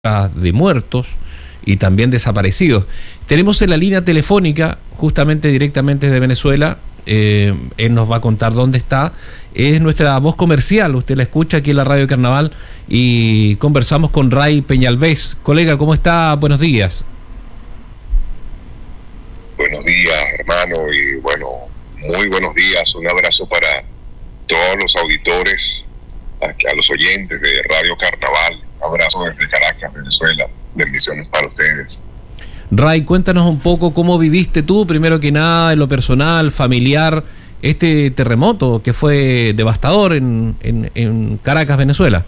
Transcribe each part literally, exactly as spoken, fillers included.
de muertos y también desaparecidos. Tenemos en la línea telefónica, justamente directamente de Venezuela, eh, él nos va a contar dónde está, es nuestra voz comercial, usted la escucha aquí en la Radio Carnaval y conversamos con Ray Peñalves. Colega, ¿cómo está? Buenos días. Buenos días, hermano, y bueno, muy buenos días, un abrazo para todos los auditores, a, a los oyentes de Radio Carnaval. Abrazo desde Caracas, Venezuela. Bendiciones para ustedes. Ray, cuéntanos un poco cómo viviste tú, primero que nada, en lo personal, familiar, este terremoto que fue devastador en, en, en Caracas, Venezuela.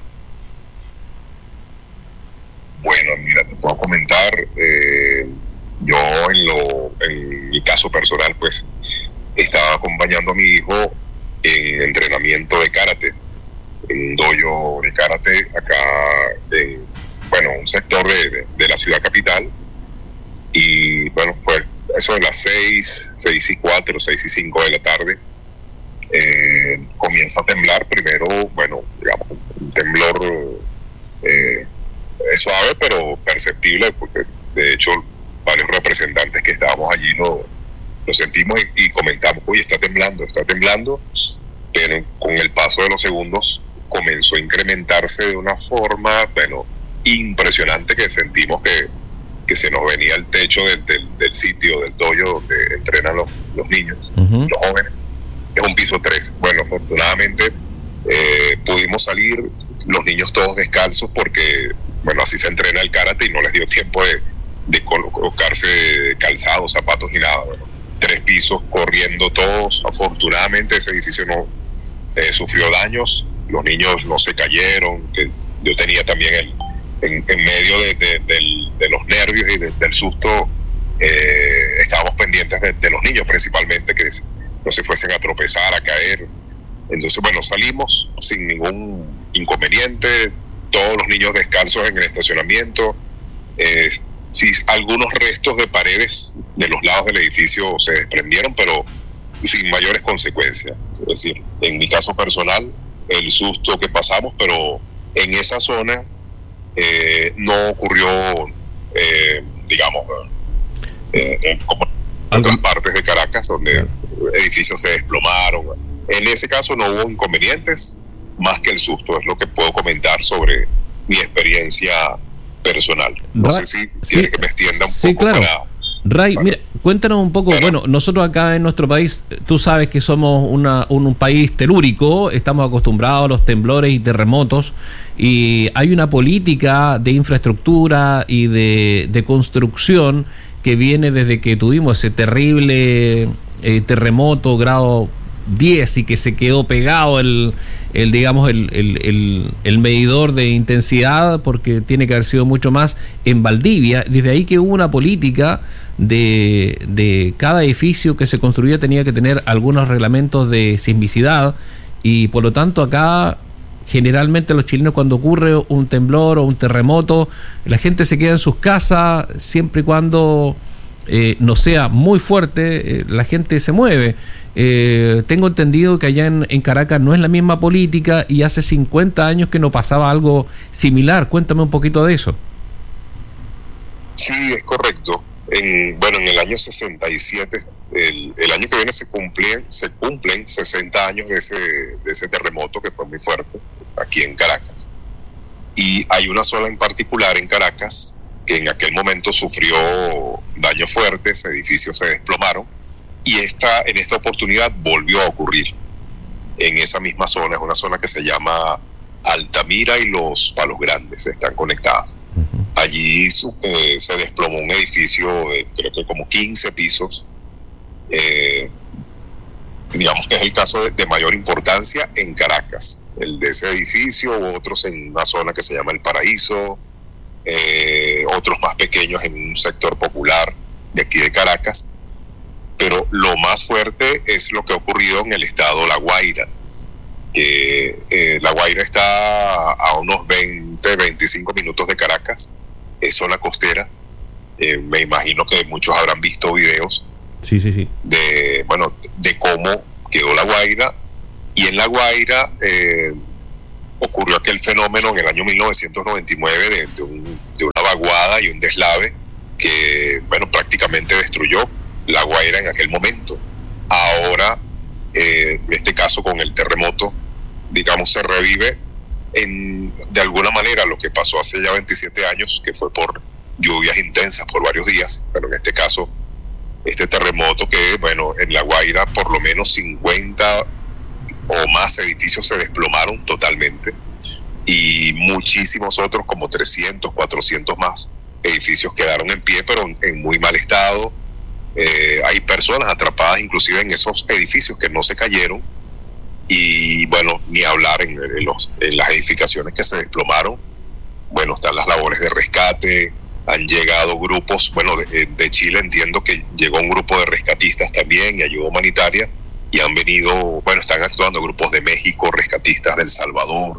Bueno, mira, te puedo comentar, eh, yo en, lo, en mi caso personal, pues, estaba acompañando a mi hijo en entrenamiento de karate, en un dojo de karate acá en, bueno, un sector de, de, de la ciudad capital, y bueno, fue eso de las seis, seis y cuatro, seis y cinco de la tarde, eh, comienza a temblar primero, bueno, digamos, un temblor eh, suave pero perceptible, porque de hecho varios representantes que estábamos allí lo, lo sentimos y, y comentamos, oye, está temblando, está temblando, pero con el paso de los segundos comenzó a incrementarse de una forma, bueno, impresionante, que sentimos que, que se nos venía el techo del, del, del sitio, del dojo donde entrenan los, los niños, uh-huh. los jóvenes. Es un piso tres. Bueno, afortunadamente eh, pudimos salir, los niños todos descalzos, porque, bueno, así se entrena el karate y no les dio tiempo de, de colocarse calzados, zapatos ni nada. Bueno, tres pisos corriendo todos. Afortunadamente ese edificio no eh, sufrió daños. Los niños no se cayeron, que yo tenía también el, en, en medio de, de, de, de los nervios y de, del susto, eh, estábamos pendientes de, de los niños principalmente, que no se fuesen a tropezar, a caer. Entonces, bueno, salimos sin ningún inconveniente, todos los niños descalzos en el estacionamiento, eh, sí, algunos restos de paredes de los lados del edificio se desprendieron, pero sin mayores consecuencias. Es decir, en mi caso personal, el susto que pasamos, pero en esa zona eh, no ocurrió, eh, digamos, eh, eh, como en otras partes de Caracas, donde edificios se desplomaron. En ese caso no hubo inconvenientes, más que el susto, es lo que puedo comentar sobre mi experiencia personal. No Ra- sé si quiere sí, que me extienda un sí, poco claro. para... Ray, mira, cuéntanos un poco, bueno. bueno, nosotros acá en nuestro país, tú sabes que somos una, un, un país telúrico, estamos acostumbrados a los temblores y terremotos, y hay una política de infraestructura y de, de construcción que viene desde que tuvimos ese terrible eh, terremoto grado diez y que se quedó pegado el, el digamos el, el, el, el medidor de intensidad, porque tiene que haber sido mucho más en Valdivia. Desde ahí que hubo una política de, de cada edificio que se construía tenía que tener algunos reglamentos de sismicidad, y por lo tanto acá generalmente los chilenos, cuando ocurre un temblor o un terremoto, la gente se queda en sus casas siempre y cuando eh, no sea muy fuerte, eh, la gente se mueve. Eh, tengo entendido que allá en, en Caracas no es la misma política y hace cincuenta años que no pasaba algo similar. Cuéntame un poquito de eso. Sí, es correcto. En, bueno, en el año sesenta y siete, el, el año que viene se cumplen, se cumplen sesenta años de ese, de ese terremoto que fue muy fuerte aquí en Caracas. Y hay una zona en particular en Caracas que en aquel momento sufrió daños fuertes, edificios se desplomaron, y esta, en esta oportunidad volvió a ocurrir en esa misma zona. Es una zona que se llama Altamira y Los Palos Grandes, están conectadas. Uh-huh. Allí eh, se desplomó un edificio de creo que como quince pisos, eh, digamos que es el caso de, de mayor importancia en Caracas, el de ese edificio, u otros en una zona que se llama El Paraíso, eh, otros más pequeños en un sector popular de aquí de Caracas. Pero lo más fuerte es lo que ha ocurrido en el estado La Guaira, que eh, La Guaira está a unos veinte, veinticinco minutos de Caracas, es zona costera. Eh, me imagino que muchos habrán visto videos sí, sí, sí. de, bueno, de cómo quedó La Guaira, y en La Guaira eh, ocurrió aquel fenómeno en el año mil novecientos noventa y nueve de, de, un, de una vaguada y un deslave que, bueno, prácticamente destruyó La Guaira en aquel momento. Ahora, eh, en este caso con el terremoto, digamos, se revive en, de alguna manera lo que pasó hace ya veintisiete años, que fue por lluvias intensas por varios días, pero en este caso, este terremoto que, bueno, en La Guaira por lo menos cincuenta o más edificios se desplomaron totalmente y muchísimos otros, como trescientos, cuatrocientos más edificios quedaron en pie, pero en, en muy mal estado. Eh, hay personas atrapadas inclusive en esos edificios que no se cayeron y, bueno, ni hablar en, en, los, en las edificaciones que se desplomaron. Bueno, están las labores de rescate, han llegado grupos, bueno, de, de Chile entiendo que llegó un grupo de rescatistas también y ayuda humanitaria, y han venido, bueno, están actuando grupos de México, rescatistas de El Salvador,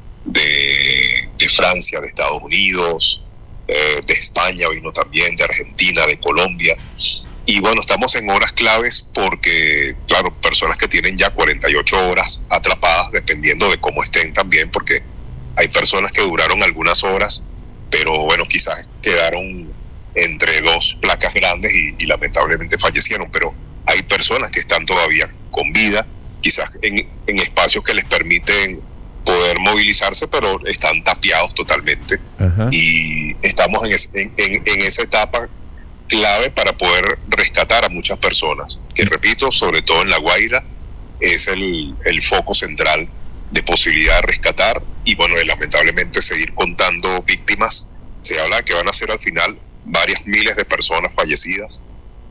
de, de Francia, de Estados Unidos, eh, de España vino también, de Argentina, de Colombia. Y bueno, estamos en horas claves porque, claro, personas que tienen ya cuarenta y ocho horas atrapadas, dependiendo de cómo estén también, porque hay personas que duraron algunas horas, pero bueno, quizás quedaron entre dos placas grandes y, y lamentablemente fallecieron, pero hay personas que están todavía con vida, quizás en, en espacios que les permiten poder movilizarse, pero están tapiados totalmente. Ajá. Y estamos en, es, en, en, en esa etapa clave para poder rescatar a muchas personas, que repito, sobre todo en La Guaira, es el, el foco central de posibilidad de rescatar y, bueno, de lamentablemente seguir contando víctimas. Se habla de que van a ser al final varias miles de personas fallecidas.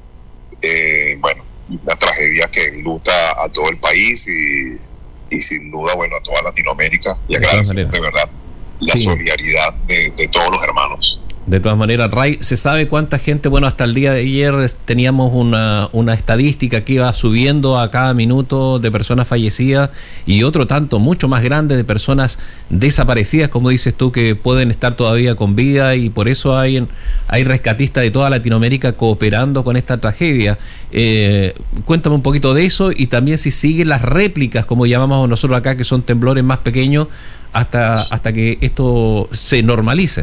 Eh, bueno, una tragedia que enluta a todo el país y, y sin duda, bueno, a toda Latinoamérica, y agradecemos de verdad la sí. solidaridad de, de todos los hermanos. De todas maneras, Ray, ¿se sabe cuánta gente? Bueno, hasta el día de ayer teníamos una, una estadística que iba subiendo a cada minuto de personas fallecidas y otro tanto, mucho más grande, de personas desaparecidas, como dices tú, que pueden estar todavía con vida, y por eso hay, hay rescatistas de toda Latinoamérica cooperando con esta tragedia. Eh, cuéntame un poquito de eso y también si siguen las réplicas, como llamamos nosotros acá, que son temblores más pequeños, hasta, hasta que esto se normalice.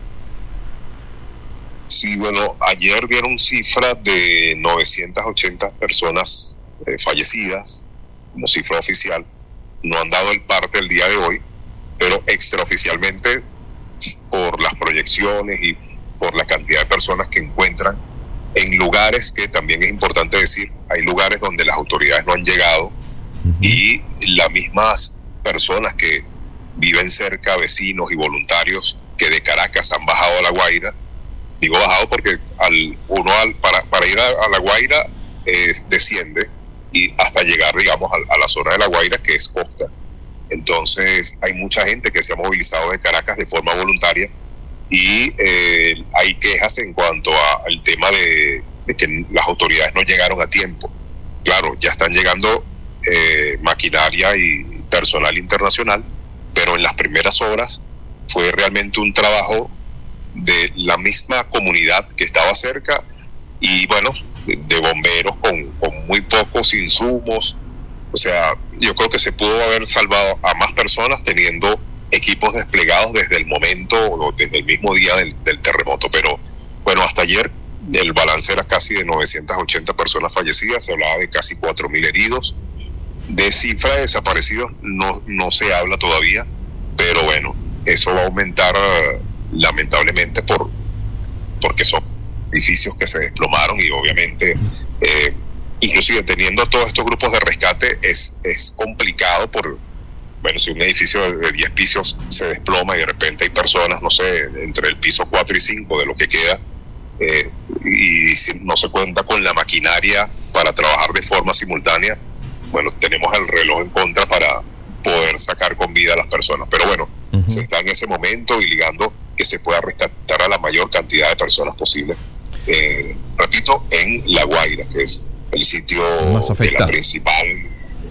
Sí, bueno, ayer dieron cifras de novecientas ochenta personas eh, fallecidas como cifra oficial. No han dado el parte el día de hoy, pero extraoficialmente, por las proyecciones y por la cantidad de personas que encuentran en lugares que, también es importante decir, hay lugares donde las autoridades no han llegado, uh-huh. y las mismas personas que viven cerca, vecinos y voluntarios que de Caracas han bajado a La Guaira. Digo bajado porque al uno al, para, para ir a, a La Guaira eh, desciende y hasta llegar, digamos, a, a la zona de La Guaira, que es costa. Entonces hay mucha gente que se ha movilizado de Caracas de forma voluntaria y eh, hay quejas en cuanto a, al tema de, de que las autoridades no llegaron a tiempo. Claro, ya están llegando eh, maquinaria y personal internacional, pero en las primeras horas fue realmente un trabajo de la misma comunidad que estaba cerca y, bueno, de, de bomberos con, con muy pocos insumos. O sea, yo creo que se pudo haber salvado a más personas teniendo equipos desplegados desde el momento o desde el mismo día del, del terremoto, pero bueno, hasta ayer el balance era casi de novecientas ochenta personas fallecidas, se hablaba de casi cuatro mil heridos. De cifra de desaparecidos no, no se habla todavía, pero bueno, eso va a aumentar lamentablemente por porque son edificios que se desplomaron y obviamente eh, inclusive teniendo todos estos grupos de rescate es, es complicado por, bueno, si un edificio de diez pisos se desploma y de repente hay personas, no sé, entre el piso cuatro y cinco de lo que queda, eh, y si no se cuenta con la maquinaria para trabajar de forma simultánea, bueno, tenemos el reloj en contra para poder sacar con vida a las personas, pero bueno, uh-huh. se está en ese momento y ligando que se pueda rescatar a la mayor cantidad de personas posible. Eh, repito, en La Guaira, que es el sitio de la principal eh,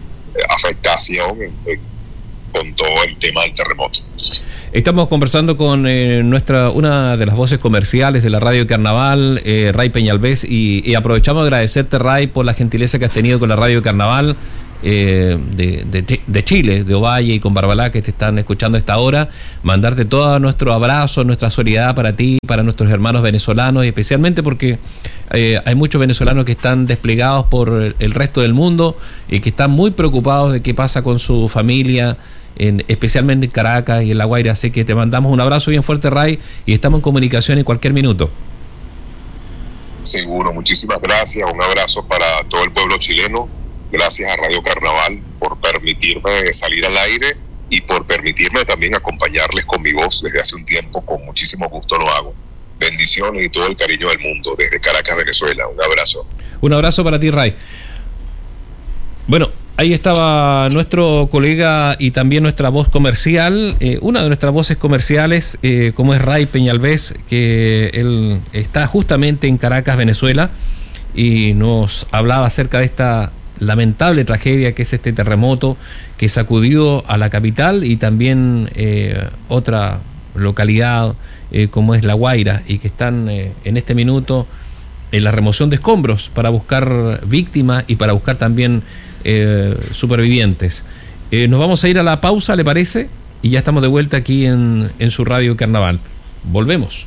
afectación en, en, con todo el tema del terremoto. Estamos conversando con eh, nuestra una de las voces comerciales de la Radio Carnaval, eh, Ray Peñalbés, y, y aprovechamos de agradecerte, Ray, por la gentileza que has tenido con la Radio Carnaval. eh, de, de, de Chile, de Ovalle y con Barbalá, que te están escuchando a esta hora, mandarte todo nuestro abrazo, nuestra solidaridad para ti, para nuestros hermanos venezolanos, y especialmente porque eh, hay muchos venezolanos que están desplegados por el resto del mundo y que están muy preocupados de qué pasa con su familia, En, especialmente en Caracas y en La Guaira. Así que te mandamos un abrazo bien fuerte, Ray, y estamos en comunicación en cualquier minuto. Seguro, muchísimas gracias, un abrazo para todo el pueblo chileno, gracias a Radio Carnaval por permitirme salir al aire y por permitirme también acompañarles con mi voz desde hace un tiempo. Con muchísimo gusto lo hago. Bendiciones y todo el cariño del mundo desde Caracas, Venezuela. Un abrazo. Un abrazo para ti, Ray. Bueno, ahí estaba nuestro colega y también nuestra voz comercial, eh, una de nuestras voces comerciales, eh, como es Ray Peñalves, que él está justamente en Caracas, Venezuela, y nos hablaba acerca de esta lamentable tragedia que es este terremoto que sacudió a la capital y también eh, otra localidad eh, como es La Guaira, y que están eh, en este minuto en la remoción de escombros para buscar víctimas y para buscar también Eh, supervivientes. Eh, nos vamos a ir a la pausa, ¿le parece? Y ya estamos de vuelta aquí en, en su Radio Carnaval. Volvemos.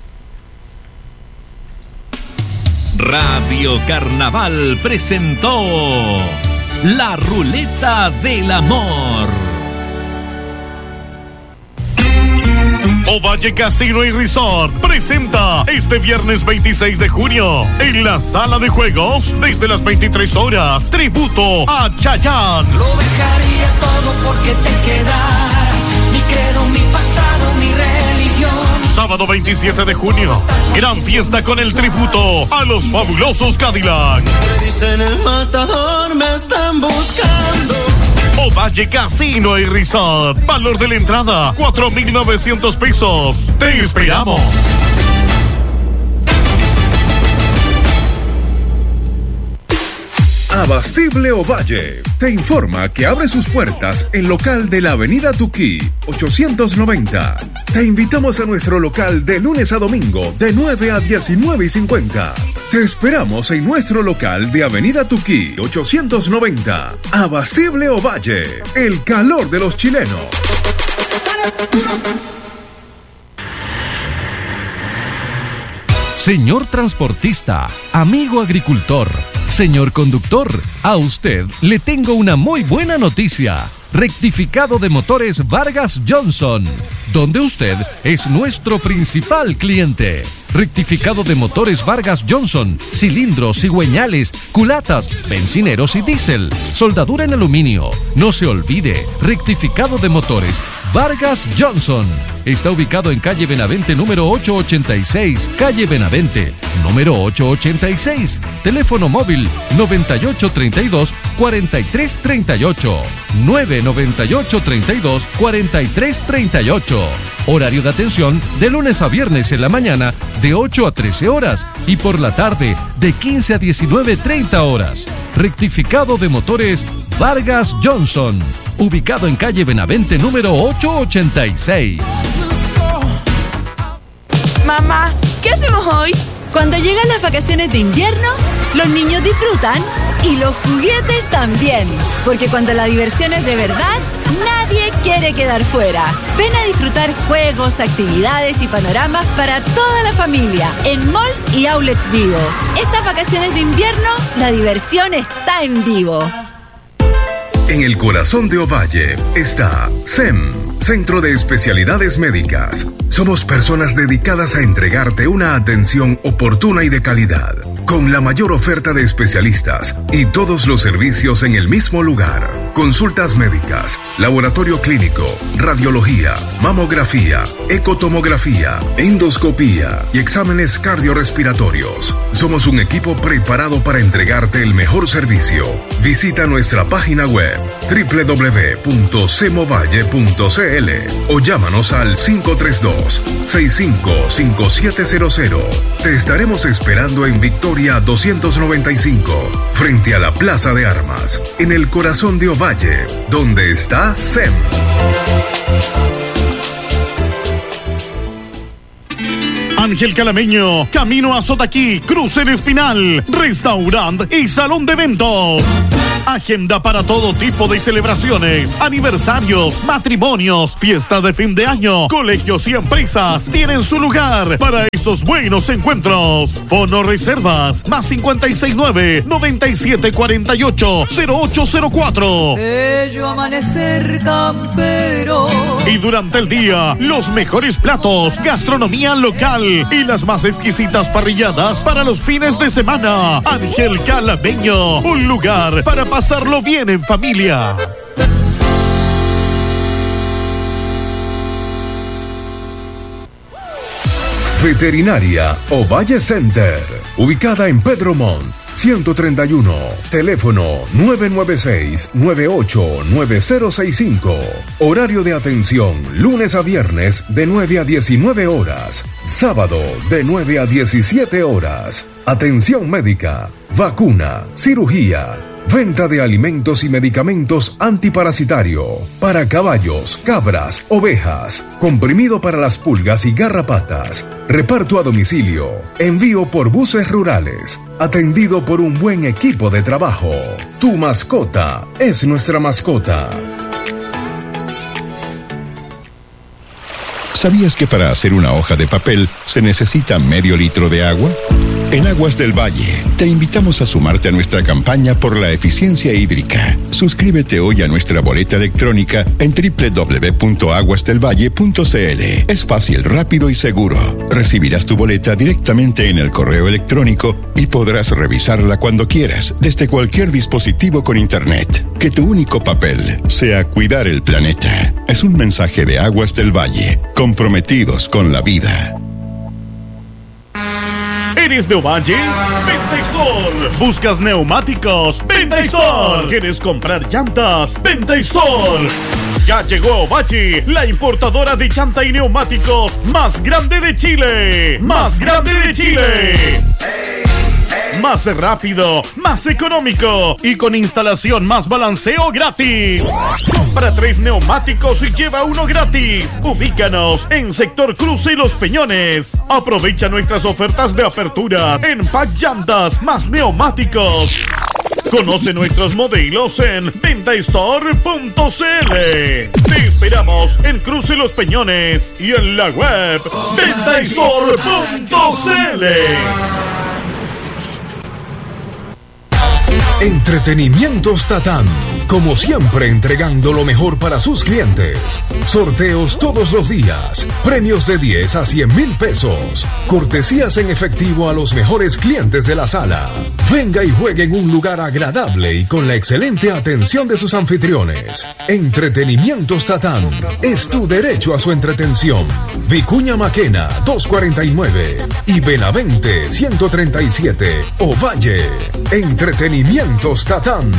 Radio Carnaval presentó La Ruleta del Amor. Ovalle Casino y Resort presenta este viernes veintiséis de junio en la sala de juegos desde las veintitrés horas tributo a Chayanne. Lo dejaría todo porque te quedas, mi credo, mi pasado, mi religión. Sábado veintisiete de junio, gran fiesta con el tributo a los fabulosos Cadillac. Dicen el matador, me están buscando. Ovalle Casino y Resort. Valor de la entrada, cuatro mil novecientos pesos. ¡Te esperamos! Abastible Ovalle te informa que abre sus puertas en local de la Avenida Tuquí, ochocientos noventa. Te invitamos a nuestro local de lunes a domingo de nueve a diecinueve y cincuenta. Te esperamos en nuestro local de Avenida Tuquí, ochocientos noventa. Abastible Ovalle, el calor de los chilenos. Señor transportista, amigo agricultor, señor conductor, a usted le tengo una muy buena noticia. Rectificado de motores Vargas Johnson, donde usted es nuestro principal cliente. Rectificado de motores Vargas Johnson, cilindros, cigüeñales, culatas, bencineros y diésel, soldadura en aluminio. No se olvide, rectificado de motores Vargas Johnson. Está ubicado en calle Benavente número ochocientos ochenta y seis, calle Benavente número ochocientos ochenta y seis. Teléfono móvil noventa y ocho treinta y dos cuarenta y tres treinta y ocho, nueve noventa y ocho treinta y dos cuarenta y tres treinta y ocho. Horario de atención de lunes a viernes en la mañana de ocho a trece horas y por la tarde de quince a diecinueve treinta horas. Rectificado de motores Vargas Johnson, ubicado en calle Benavente número ochocientos ochenta y seis. Mamá, ¿qué hacemos hoy? Cuando llegan las vacaciones de invierno, los niños disfrutan y los juguetes también. Porque cuando la diversión es de verdad, nadie quiere quedar fuera. Ven a disfrutar juegos, actividades y panoramas para toda la familia en malls y outlets Vivo. Estas vacaciones de invierno, la diversión está en Vivo. En el corazón de Ovalle está C E M, Centro de Especialidades Médicas. Somos personas dedicadas a entregarte una atención oportuna y de calidad, con la mayor oferta de especialistas y todos los servicios en el mismo lugar. Consultas médicas, laboratorio clínico, radiología, mamografía, ecotomografía, endoscopía y exámenes cardiorrespiratorios. Somos un equipo preparado para entregarte el mejor servicio. Visita nuestra página web doble u doble u doble u punto semovalle punto c l o llámanos al cinco tres dos, seis cinco cinco siete cero cero. Te estaremos esperando en Victoria doscientos noventa y cinco, frente a la Plaza de Armas, en el corazón de Ovalle, donde está C E M. Ángel Calameño, camino a Sotaquí, cruce en Espinal, restaurante y salón de eventos. Agenda para todo tipo de celebraciones, aniversarios, matrimonios, fiesta de fin de año. Colegios y empresas tienen su lugar para esos buenos encuentros. Fono Reservas, más cincuenta y seis nueve, noventa y siete cuarenta y ocho, cero ocho cero cuatro. Bello amanecer campero. Y durante el día, los mejores platos, gastronomía local y las más exquisitas parrilladas para los fines de semana. Ángel Calameño, un lugar para pasarlo bien en familia. Veterinaria Ovalle Center, ubicada en Pedro Montt, ciento treinta y uno, teléfono nueve nueve seis, nueve ocho nueve cero seis cinco, horario de atención lunes a viernes de nueve a diecinueve horas, sábado de nueve a diecisiete horas, atención médica, vacuna, cirugía, venta de alimentos y medicamentos antiparasitario para caballos, cabras, ovejas, comprimido para las pulgas y garrapatas, reparto a domicilio, envío por buses rurales, atendido por un buen equipo de trabajo. Tu mascota es nuestra mascota. ¿Sabías que para hacer una hoja de papel se necesita medio litro de agua? En Aguas del Valle, te invitamos a sumarte a nuestra campaña por la eficiencia hídrica. Suscríbete hoy a nuestra boleta electrónica en doble u doble u doble u punto aguas del valle punto c l. Es fácil, rápido y seguro. Recibirás tu boleta directamente en el correo electrónico y podrás revisarla cuando quieras, desde cualquier dispositivo con internet. Que tu único papel sea cuidar el planeta. Es un mensaje de Aguas del Valle, comprometidos con la vida. ¿Eres de Ovalle? Venta Store. ¿Buscas neumáticos? Venta Store. ¿Quieres comprar llantas? Venta Store. Ya llegó a Ovalle, la importadora de llanta y neumáticos más grande de Chile. ¡Más grande de Chile! Más rápido, más económico y con instalación más balanceo gratis. Compra tres neumáticos y lleva uno gratis. Ubícanos en sector Cruce y Los Peñones. Aprovecha nuestras ofertas de apertura en Pack Llantas más neumáticos. Conoce nuestros modelos en venta store punto c l. Te esperamos en Cruce Los Peñones y en la web venta store punto c l. Entretenimientos Tatán, como siempre entregando lo mejor para sus clientes. Sorteos todos los días, premios de diez a cien mil pesos, cortesías en efectivo a los mejores clientes de la sala. Venga y juegue en un lugar agradable y con la excelente atención de sus anfitriones. Entretenimientos Tatán, es tu derecho a su entretención. Vicuña Maquena, doscientos cuarenta y nueve y Benavente, ciento treinta y siete, Ovalle. Entretenimientos Tatán.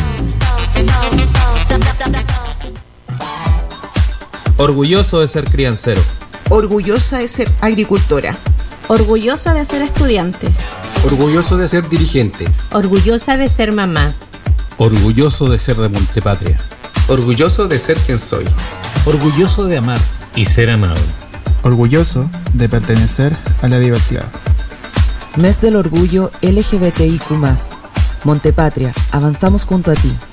Orgulloso de ser criancero. Orgullosa de ser agricultora. Orgullosa de ser estudiante. Orgulloso de ser dirigente. Orgullosa de ser mamá. Orgulloso de ser de Montepatria. Orgulloso de ser quien soy. Orgulloso de amar y ser amado. Orgulloso de pertenecer a la diversidad. Mes del Orgullo L G B T I Q más. Montepatria, avanzamos junto a ti.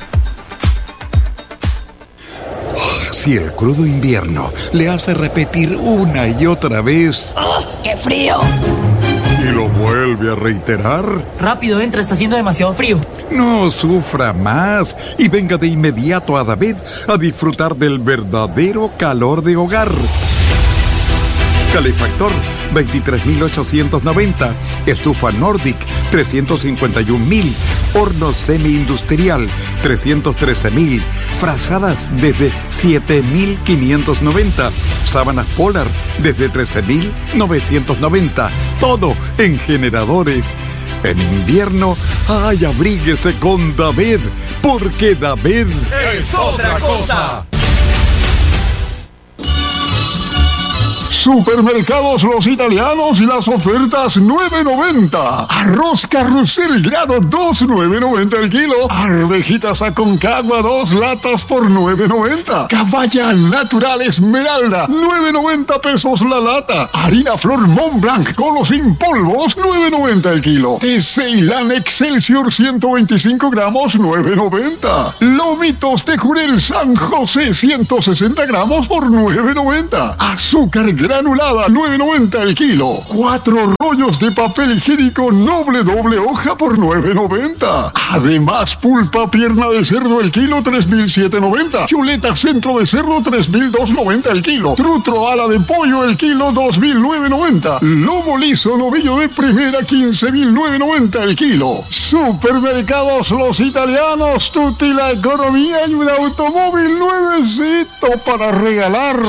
Si el crudo invierno le hace repetir una y otra vez... ¡Oh, qué frío! Y lo vuelve a reiterar... Rápido, entra, está haciendo demasiado frío. No sufra más y venga de inmediato a David a disfrutar del verdadero calor de hogar. Calefactor, veintitrés mil ochocientos noventa. Estufa Nordic, trescientos cincuenta y un mil. Horno semi-industrial, trescientos trece mil. Frazadas desde siete mil quinientos noventa. Sábanas Polar desde trece mil novecientos noventa. Todo en generadores. En invierno, ¡ay, abríguese con David! Porque David es otra cosa. Supermercados Los Italianos y las ofertas nueve noventa. Arroz Carrusel grado dos nueve noventa el kilo. Arvejitas Aconcagua dos latas por nueve noventa. Caballa Natural Esmeralda nueve noventa pesos la lata. Harina Flor Mont Blanc Colo sin polvos nueve noventa el kilo. De Ceilán Excelsior ciento veinticinco gramos nueve noventa. Lomitos de Jurel San José ciento sesenta gramos por nueve noventa. Azúcar granulada nueve noventa el kilo. Cuatro rollos de papel higiénico Noble doble hoja por nueve noventa. Además, pulpa pierna de cerdo el kilo tres mil setecientos noventa. Chuleta centro de cerdo tres mil doscientos noventa el kilo. Trutro ala de pollo el kilo dos mil novecientos noventa. Lomo liso novillo de primera quince mil novecientos noventa el kilo. Supermercados Los Italianos, tutti la economía y un automóvil nuevecito para regalar.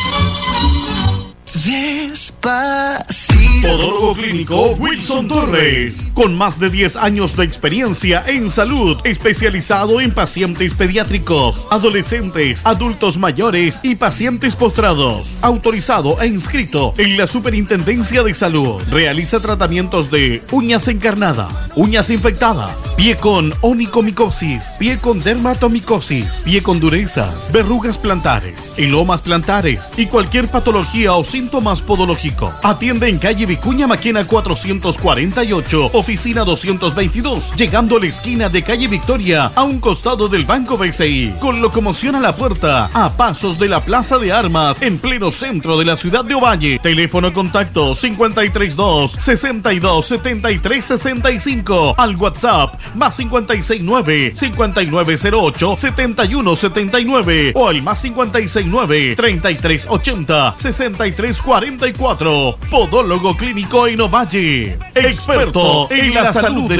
Despacito. Podólogo Clínico Wilson Torres, con más de diez años de experiencia en salud, especializado en pacientes pediátricos, adolescentes, adultos mayores y pacientes postrados. Autorizado e inscrito en la Superintendencia de Salud. Realiza tratamientos de uñas encarnadas, uñas infectadas, pie con onicomicosis, pie con dermatomicosis, pie con durezas, verrugas plantares, elomas plantares y cualquier patología o síntomas podológicos. Atiende en calle Vicuña Maquena cuatrocientos cuarenta y ocho, oficina doscientos veintidós, llegando a la esquina de calle Victoria, a un costado del Banco B C I, con locomoción a la puerta, a pasos de la Plaza de Armas, en pleno centro de la ciudad de Ovalle. Teléfono contacto cincuenta y tres dos, sesenta y dos, setenta y tres sesenta y cinco, al WhatsApp más cincuenta y seis nueve, cincuenta y nueve cero ocho, setenta y uno setenta y nueve o al más cincuenta y seis nueve, treinta y tres ochenta, sesenta y tres cuarenta y cuatro. Podólogo Clínico en Ovalle, experto en la salud de